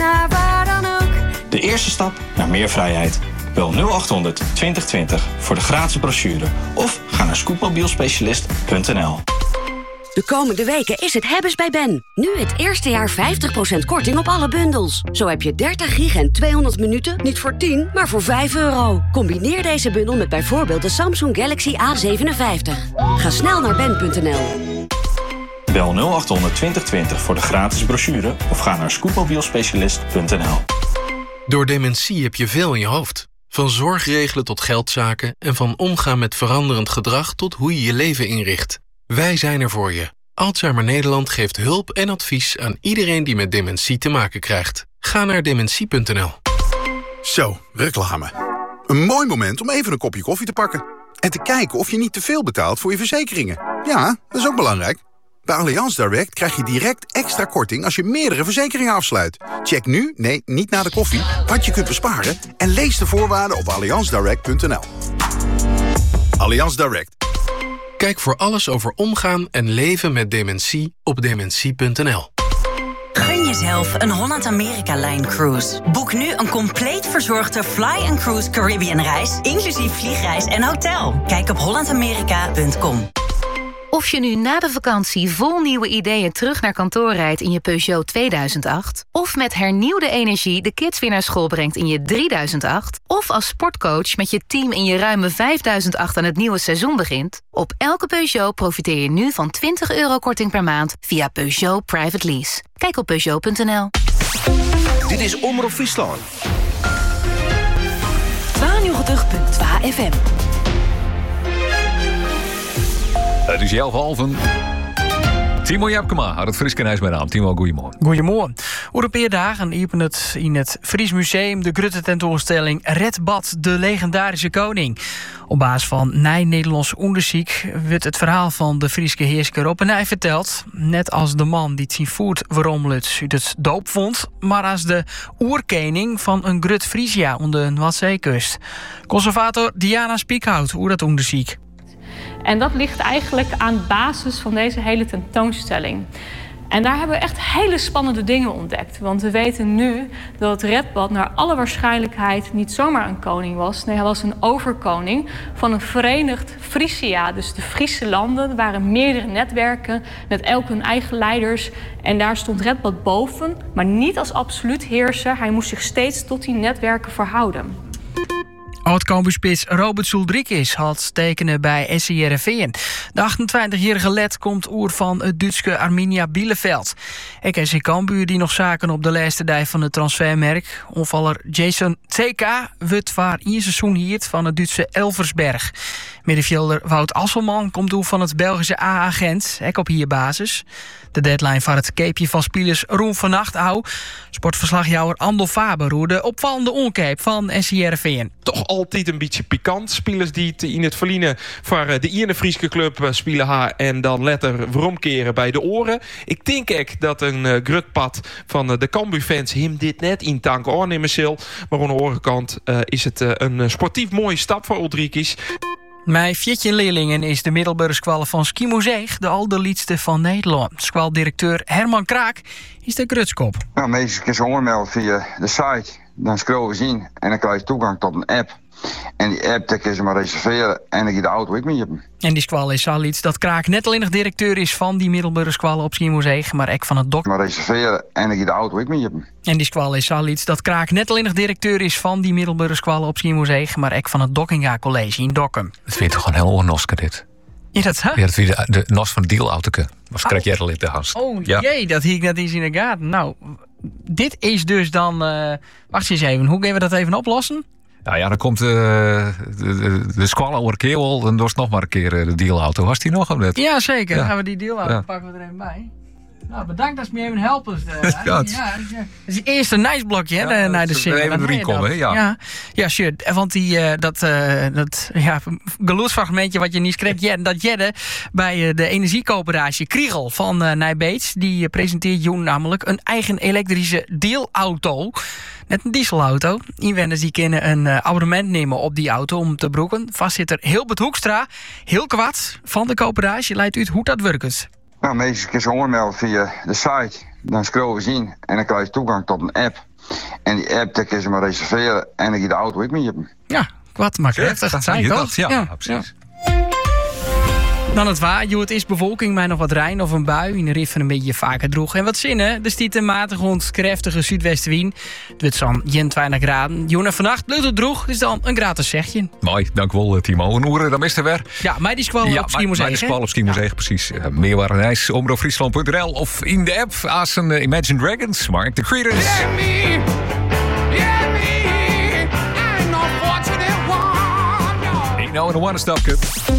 naar waar dan ook. De eerste stap naar meer vrijheid. Bel 0800 2020 voor de gratis brochure. Of ga naar scootmobielspecialist.nl. De komende weken is het hebbes bij Ben. Nu het eerste jaar 50% korting op alle bundels. Zo heb je 30 gig en 200 minuten niet voor 10, maar voor €5. Combineer deze bundel met bijvoorbeeld de Samsung Galaxy A57. Ga snel naar ben.nl. Bel 0800 2020 voor de gratis brochure. Of ga naar scootmobielspecialist.nl. Door dementie heb je veel in je hoofd. Van zorgregelen tot geldzaken en van omgaan met veranderend gedrag tot hoe je je leven inricht. Wij zijn er voor je. Alzheimer Nederland geeft hulp en advies aan iedereen die met dementie te maken krijgt. Ga naar dementie.nl. Zo, reclame. Een mooi moment om even een kopje koffie te pakken. En te kijken of je niet te veel betaalt voor je verzekeringen. Ja, dat is ook belangrijk. Bij Allianz Direct krijg je direct extra korting als je meerdere verzekeringen afsluit. Check nu, nee, niet na de koffie, wat je kunt besparen en lees de voorwaarden op allianzdirect.nl. Allianz Direct. Kijk voor alles over omgaan en leven met dementie op dementie.nl. Gun jezelf een Holland-Amerika-lijn-cruise. Boek nu een compleet verzorgde Fly&Cruise Caribbean-reis, inclusief vliegreis en hotel. Kijk op hollandamerika.com. Of je nu na de vakantie vol nieuwe ideeën terug naar kantoor rijdt in je Peugeot 2008... of met hernieuwde energie de kids weer naar school brengt in je 3008... of als sportcoach met je team in je ruime 5008 aan het nieuwe seizoen begint... op elke Peugeot profiteer je nu van €20 korting per maand via Peugeot Private Lease. Kijk op Peugeot.nl. Dit is Omroep Friesland. 92.2 FM. Het is 11:30. Timo Japkema uit het Frieskenhuis bij naam. Timo, goeiemorgen. Goeiemorgen. Europeer dagen iepen het in het Fries Museum de grote tentoonstelling Red Bad, de legendarische koning. Op basis van Nederlands onderzoek wordt het verhaal van de Frieske heerser op en hij vertelt, net als de man die het zijn voet verrommeld uit het doop vond, maar als de oerkening van een grut Friesia onder de Noordzeekust. Conservator Diana Spiekhout hoe dat onderzoek. En dat ligt eigenlijk aan basis van deze hele tentoonstelling. En daar hebben we echt hele spannende dingen ontdekt. Want we weten nu dat Redbad naar alle waarschijnlijkheid niet zomaar een koning was. Nee, hij was een overkoning van een verenigd Friesia. Dus de Friese landen. Er waren meerdere netwerken met elk hun eigen leiders. En daar stond Redbad boven, maar niet als absoluut heerser. Hij moest zich steeds tot die netwerken verhouden. Oud-Cambuurspits Robert Zuldrikis had tekenen bij SC Heerenveen. De 28-jarige led komt oer van het Duitse Arminia Bielefeld. Ik SC Cambuur die nog zaken op de laatste dag van het transfermerk. Onvaller Jason TK wordt voor 1 seizoen hier van het Duitse Elversberg. Middenvelder Wout Asselman komt toe van het Belgische AA Gent, ook op hierbasis. De deadline van het keepje van spelers Roen vannacht hou. Sportverslagjouwer Andel Faber hoe de opvallende onkeep van SC Heerenveen. Toch altijd een beetje pikant. Spelers die het in het verliezen voor de ene Friese club spelen haar en dan letter veromkeren bij de oren. Ik denk ook dat een grutpad van de Cambuur-fans hem dit net in tank aannemen zal. Maar aan de andere kant is het een sportief mooie stap voor Ulrikis. Met 14 leerlingen is de middelbare squal van Schiermonnikoog de allerliedste van Nederland. Squaldirecteur Herman Kraak is de grutskop. Nou, meestal kun je aanmelden via de site. Dan scrollen we zien en dan krijg je toegang tot een app. En die app kun je maar reserveren en dan ga je de auto ook mee hebben. En die squal is al iets dat Kraak net alleen nog directeur is van die middelbare squal op Schiermonnikoog, maar ook van het dok. Maar reserveren en dan ga je de auto ook mee hebben. En die squal is al iets dat Kraak net alleen nog directeur is van die middelbare squal op Schiermonnikoog, maar ook van het Dokkinga College in Dokkum. Het vind je toch gewoon heel onnoske dit? Ja, dat zo? Ja, dat vind je de nos van de dealautoke. Was krijg jij er in de hand. Oh ja. Jee, dat hiek net eens in de gaten. Nou, dit is dus dan... wacht eens even, hoe gaan we dat even oplossen? Nou ja, dan komt de squallen over keer en dorst nog maar een keer de dealauto. Was die nog? Net? Ja, zeker. Ja. Dan gaan we die dealauto pakken we er even bij. Nou, bedankt dat je me even helpen. Het is eerst een nice blokje hè, naar de single. Even erin komen, ja. Ja, sure. Want dat geluidsfragmentje wat je niet schreef, dat jedde bij de energiecoöperatie Kriegel van Nijbeets. Die presenteert Joen namelijk een eigen elektrische deelauto. Net een dieselauto. Inwoners die kunnen een abonnement nemen op die auto om te broeken. Vast zit er Hilbert Hoekstra, heel kwad van de coöperatie. Leidt uit hoe dat werkt. Nou, meestal kun je aanmelden via de site. dan scrollen we in en dan krijg je toegang tot een app. En die app, daar kun je maar reserveren en dan ga je de auto ook mee hebben. Ja, wat maar heftig. Dat zei ik toch? Ja, precies. Dan het waar. Het is bewolking, maar nog wat regn of een bui. In de riffen een beetje vaker droeg. En wat zinnen. Er stiet een matige rond krachtige zuidwestenwind. Het wordt zo'n 21 graden. Jongen, vannacht blijft het droog. Dus dan een gratis zegje. Mooi, dank wel Timo. Een oer, dan is er weer. Ja, mij die squal op Schiermozegen. Ja, squal op Schiermozegen, precies. Meer waar reis, omroepfriesland.nl of in de app als een Imagine Dragons. Mark the Creators. Yeah, me. I ain't no fortunate one. Ik nou in een one-stop cup.